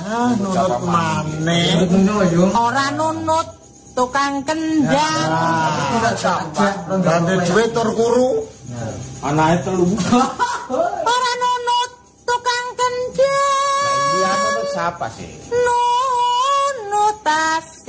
Nunut maneh. Ora nunut tukang kendang. Bande duwe tur kuru. Anake 3. Ora nunut tukang kendang. Dia nunut siapa sih? Nunut tas